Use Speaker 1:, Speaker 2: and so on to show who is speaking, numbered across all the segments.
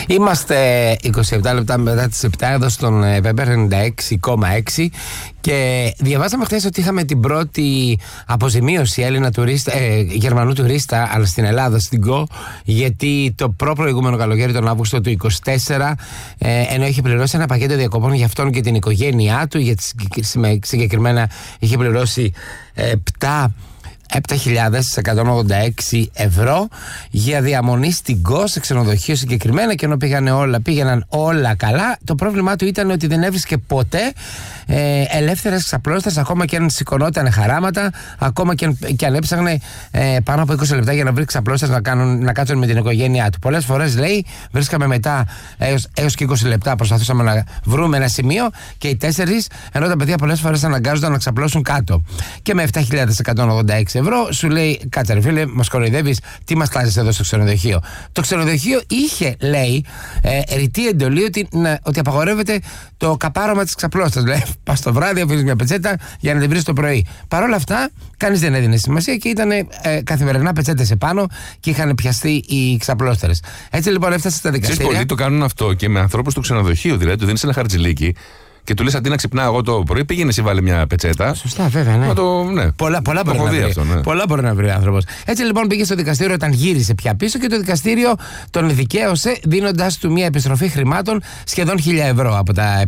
Speaker 1: Είμαστε 27 λεπτά μετά τις 7 εδώ στον Weber 96,6 και διαβάσαμε χθες ότι είχαμε την πρώτη αποζημίωση Γερμανού τουρίστα, αλλά στην Ελλάδα, στην ΚΟ, γιατί το προηγούμενο καλοκαίρι, τον Αύγουστο του 24, ενώ είχε πληρώσει ένα πακέτο διακοπών για αυτόν και την οικογένειά του, γιατί συγκεκριμένα είχε πληρώσει 7.186 ευρώ για διαμονή στην ΚΟ, σε ξενοδοχείο συγκεκριμένα, και ενώ πήγαιναν όλα καλά, το πρόβλημά του ήταν ότι δεν έβρισκε ποτέ ελεύθερες ξαπλώστρες, ακόμα και αν σηκωνόταν χαράματα, ακόμα και αν έψαχνε πάνω από 20 λεπτά για να βρει ξαπλώστρες να κάτσουν με την οικογένειά του. Πολλές φορές, λέει, βρίσκαμε μετά έως και 20 λεπτά, προσπαθούσαμε να βρούμε ένα σημείο και οι 4, ενώ τα παιδιά πολλές φορές αναγκάζονταν να ξαπλώσουν κάτω. Και με 7.186 ευρώ σου λέει: κάτσε ρε φίλε, μας κοροϊδεύεις, τι μας τάζεις εδώ στο ξενοδοχείο? Το ξενοδοχείο είχε, λέει, ρητή εντολή ότι απαγορεύεται το καπάρωμα της ξαπλώστρας. Δηλαδή, πας το βράδυ, αφήνεις μια πετσέτα για να την βρεις το πρωί. Παρ' όλα αυτά, κανείς δεν έδινε σημασία και ήταν καθημερινά πετσέτες επάνω και είχαν πιαστεί οι ξαπλώστρες. Έτσι λοιπόν έφτασε στα δικαστήρια.
Speaker 2: Πολλοί το κάνουν αυτό και με ανθρώπους του ξενοδοχείου. Δηλαδή, του δίνεις ένα χαρτζηλίκι και του λες αντί να ξυπνάω εγώ το πρωί, πήγαινε εσύ βάλε μια πετσέτα.
Speaker 1: Σωστά, βέβαια, ναι.
Speaker 2: Ναι.
Speaker 1: Πολλά μπορεί να βρει.
Speaker 2: Αυτό, ναι.
Speaker 1: Πολλά μπορεί να βρει ο άνθρωπος. Έτσι λοιπόν πήγε στο δικαστήριο όταν γύρισε πια πίσω και το δικαστήριο τον δικαίωσε δίνοντας του μια επιστροφή χρημάτων σχεδόν 1.000 ευρώ από τα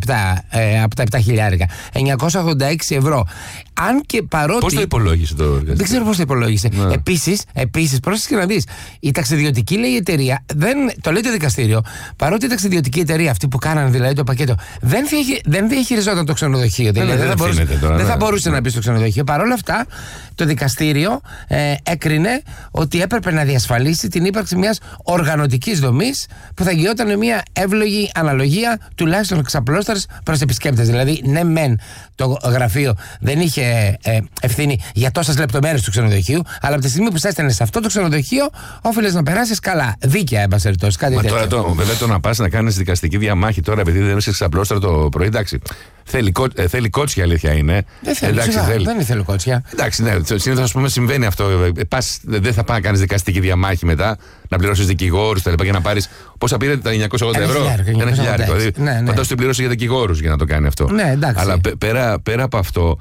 Speaker 1: 7.000. 986 ευρώ. Αν και παρότι.
Speaker 2: Πώς το υπολόγισε το δικαστήριο?
Speaker 1: Δεν ξέρω πώς το υπολόγισε. Ναι. Επίσης, πρόσεξε να δεις, η ταξιδιωτική, λέει, εταιρεία, το λέει το δικαστήριο, παρότι η ταξιδιωτική εταιρεία, αυτή που κάνανε δηλαδή το πακέτο, δεν διαχειριζόταν το ξενοδοχείο. Δηλαδή δεν θα μπορούσε να μπει στο ξενοδοχείο. Παρ' όλα αυτά, το δικαστήριο έκρινε ότι έπρεπε να διασφαλίσει την ύπαρξη μιας οργανωτικής δομής που θα εγγυόταν με μια εύλογη αναλογία τουλάχιστον ξαπλώστρες προς επισκέπτες. Δηλαδή, ναι, μεν το γραφείο δεν είχε ευθύνη για τόσες λεπτομέρειες του ξενοδοχείου, αλλά από τη στιγμή που στέστενες σε αυτό το ξενοδοχείο, όφιλες να περάσεις καλά. Δίκαια, εν πάση περιπτώσει.
Speaker 2: Βέβαια, το να πας να κάνεις δικαστική διαμάχη τώρα, επειδή δεν είσαι ξαπλώστρα το πρωί, εντάξει. Θέλει κότσια, αλήθεια είναι.
Speaker 1: Δεν θέλει κότσια.
Speaker 2: Εντάξει, ναι, συνήθως, ας πούμε, συμβαίνει αυτό. Δεν θα πάει να κάνεις δικαστική διαμάχη μετά, να πληρώσεις δικηγόρους για να πάρεις. Πόσα πήρε τα 980 ευρώ? 1.000. Δηλαδή, φαντάζομαι ότι πλήρωσε για δικηγόρους για να το κάνει αυτό.
Speaker 1: Ναι,
Speaker 2: αλλά πέρα από αυτό,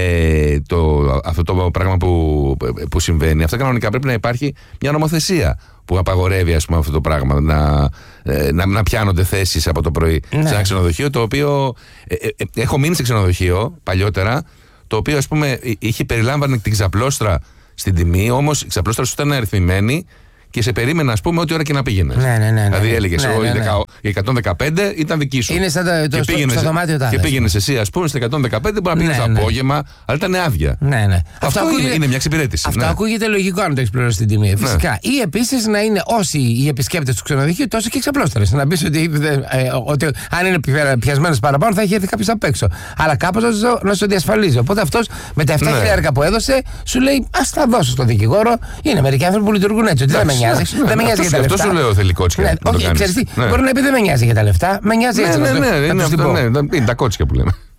Speaker 2: αυτό το πράγμα που συμβαίνει, αυτό κανονικά πρέπει να υπάρχει μια νομοθεσία που απαγορεύει, ας πούμε, αυτό το πράγμα, να πιάνονται θέσεις από το πρωί σε ένα ξενοδοχείο, το οποίο έχω μείνει σε ξενοδοχείο παλιότερα, το οποίο, ας πούμε, είχε περιλάμβανε την ξαπλώστρα στην τιμή, όμως η ξαπλώστρα σου ήταν αριθμημένη και σε περίμενα, ας πούμε, ό,τι ώρα και να πήγαινες. Δηλαδή έλεγες, η 115 ήταν δική σου.
Speaker 1: Είναι σαν στο δωμάτιο τάδε.
Speaker 2: Και πήγαινες εσύ, ας πούμε, στο 115, μπορεί να πήγαινες απόγευμα, αλλά ήταν άδεια. Αυτό είναι μια εξυπηρέτηση.
Speaker 1: Αυτό ακούγεται λογικό αν το έχεις πληρώσει την τιμή. Φυσικά. Ή επίσης να είναι όσοι οι επισκέπτες του ξενοδοχείου, τόσο και οι ξαπλώστρες. Να πεις ότι αν είναι πιασμένες παραπάνω θα έχει έρθει κάποιος απ' έξω. Αλλά κάπως να σου διασφαλίζει. Οπότε αυτός με τα 7.000 που έδωσε, σου λέει, ας τα δώσω στον δικηγόρο. Είναι μερικοί άνθρωποι που λειτουργούν έτσι. Δεν με νοιάζει για τα λεφτά.
Speaker 2: Αυτό σου λέω, θέλει κότσια.
Speaker 1: Όχι, ξέρεις τι, μπορεί να πει δεν με νοιάζει για τα λεφτά, με νοιάζει έτσι.
Speaker 2: Είναι τα κότσια που λέμε.